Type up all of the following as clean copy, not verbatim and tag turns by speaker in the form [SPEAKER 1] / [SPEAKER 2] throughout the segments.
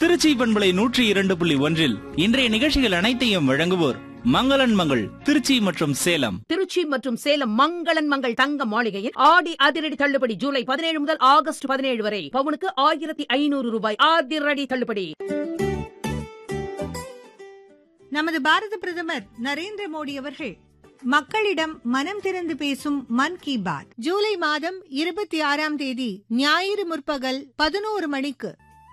[SPEAKER 1] திருச்சி பண்பலை 102.1 இன்றைய நிகழ்ச்சிகள் அனைத்தையும் வழங்குவோர் மங்களன் மங்கள் திருச்சி மற்றும் சேலம்.
[SPEAKER 2] திருச்சி மற்றும் சேலம் மங்களன் மங்கள் தங்க மாளிகையில் ஆடி அதிரடி தள்ளுபடி ஜூலை 17 முதல் ஆகஸ்ட் 17 வரை பவுனுக்கு 1500 ரூபாய் அதிரடி தள்ளுபடி.
[SPEAKER 3] நமது பாரத பிரதமர் நரேந்திர மோடி அவர்கள் மக்களிடம் மனம் திறந்து பேசும் மன் கி பாத் ஜூலை மாதம் 26ஆம் தேதி ஞாயிறு முற்பகல் 11 மணிக்கு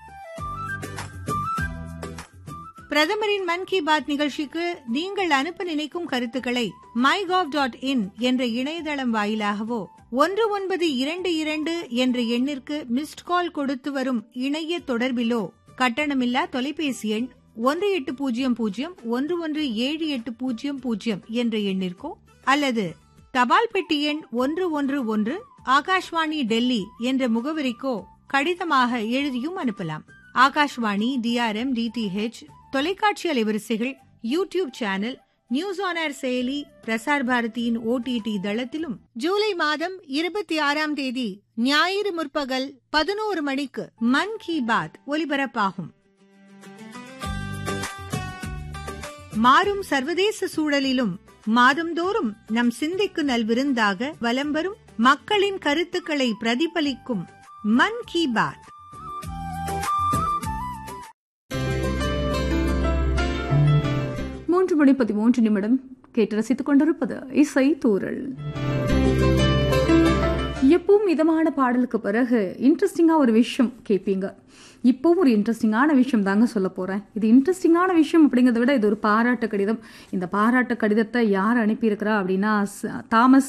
[SPEAKER 3] பிரதமரின் மன் கி பாத் நிகழ்ச்சிக்கு நீங்கள் அனுப்ப நினைக்கும் கருத்துக்களை mygov.in என்ற இணையதளம் வாயிலாகவோ 1922 என்ற எண்ணிற்கு மிஸ்ட் கால் கொடுத்து வரும் இணைய தொடர்பிலோ கட்டணமில்லா தொலைபேசி எண் 1800-117800 என்ற எண்ணிற்கோ அல்லது தபால் பெட்டி எண் 111 ஆகாஷ்வாணி டெல்லி என்ற முகவரிக்கோ கடிதமாக எழுதியும் அனுப்பலாம். ஆகாஷ்வாணி, DRM, DTH தொலைக்காட்சி அலைவரிசைகள், YouTube channel, news on air செயலி, பிரசார் பாரதியின் OTT தளத்திலும் ஜூலை மாதம் 26ஆம் தேதி ஞாயிறு முற்பகல் 11 மணிக்கு மன் கி பாத் ஒலிபரப்பாகும். மாறும் சர்வதேச சூழலிலும் மாதந்தோறும் நம் சிந்தைக்கு நல்விருந்தாக வலம் வரும் மக்களின் கருத்துக்களை பிரதிபலிக்கும் மன் கி பாத்.
[SPEAKER 4] மூன்று மணி 13 நிமிடம் கேட்டு ரசித்துக் கொண்டிருப்பது இசை தூரல். எப்பவும் மிதமான பாடலுக்கு பிறகு இன்ட்ரெஸ்டிங்கா ஒரு விஷயம் கேட்பீங்க. இப்போவும் ஒரு இன்ட்ரெஸ்டிங்கான விஷயம் தாங்க சொல்ல போறேன். இது இன்ட்ரெஸ்டிங்கான விஷயம் அப்படிங்கிறத விட இது ஒரு பாராட்டு கடிதம். இந்த பாராட்டு கடிதத்தை யார் அனுப்பியிருக்கிறா அப்படின்னா தாமஸ்